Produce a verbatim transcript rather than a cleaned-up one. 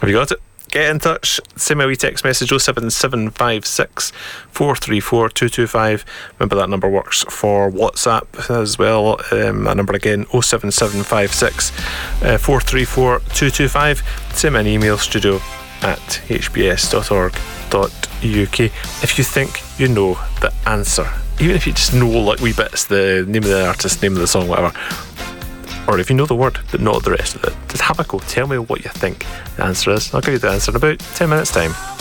Have you got it? Get in touch. Send me a wee text message oh seven seven five six, four three four, two two five. Remember that number works for WhatsApp as well. Um, that number again, oh seven seven five six, four three four, two two five. Send me an email, studio at h b s dot org dot u k if you think you know the answer. Even if you just know like wee bits, the name of the artist, name of the song, whatever. Or if you know the word but not the rest of it, just have a go. Tell me what you think the answer is. I'll give you the answer in about ten minutes time.